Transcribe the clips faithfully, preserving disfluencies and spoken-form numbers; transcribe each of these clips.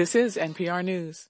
This is N P R News.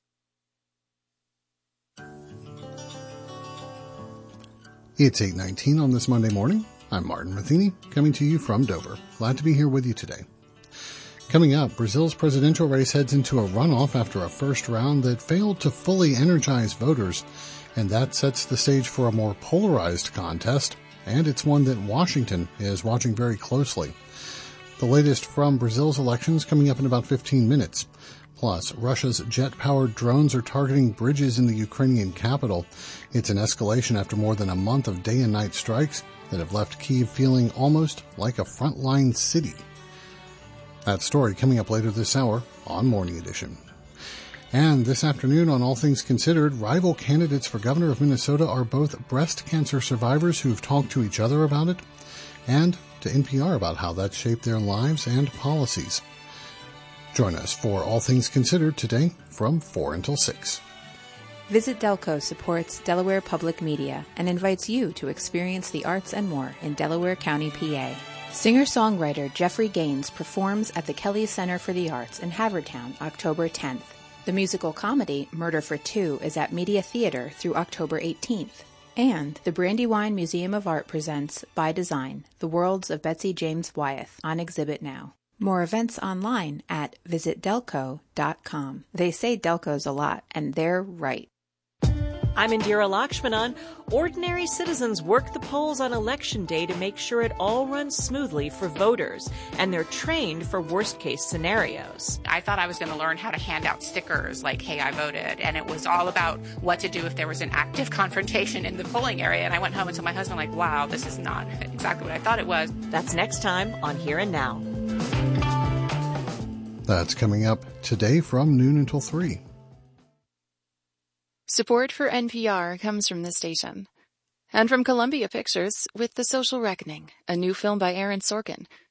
It's eight nineteen on this Monday morning. I'm Martin Matheny, coming to you from Dover. Glad to be here with you today. Coming up, Brazil's presidential race heads into a runoff after a first round that failed to fully energize voters, and that sets the stage for a more polarized contest, and it's one that Washington is watching very closely. The latest from Brazil's elections coming up in about fifteen minutes. Plus, Russia's jet-powered drones are targeting bridges in the Ukrainian capital. It's an escalation after more than a month of day and night strikes that have left Kyiv feeling almost like a frontline city. That story coming up later this hour on Morning Edition. And this afternoon on All Things Considered, rival candidates for governor of Minnesota are both breast cancer survivors who've talked to each other about it and to N P R about how that shaped their lives and policies. Join us for All Things Considered today from four until six. Visit Delco supports Delaware Public Media and invites you to experience the arts and more in Delaware County, P A. Singer-songwriter Jeffrey Gaines performs at the Kelly Center for the Arts in Havertown October tenth. The musical comedy Murder for Two is at Media Theater through October eighteenth. And the Brandywine Museum of Art presents By Design, The Worlds of Betsy James Wyeth on exhibit now. More events online at visit delco dot com. They say Delco's a lot, and they're right. I'm Indira Lakshmanan. Ordinary citizens work the polls on Election Day to make sure it all runs smoothly for voters, and they're trained for worst-case scenarios. I thought I was going to learn how to hand out stickers like, hey, I voted, and it was all about what to do if there was an active confrontation in the polling area, and I went home and told my husband, like, wow, this is not exactly what I thought it was. That's next time on Here and Now. That's coming up today from noon until three. Support for N P R comes from this station. And from Columbia Pictures with The Social Reckoning, a new film by Aaron Sorkin,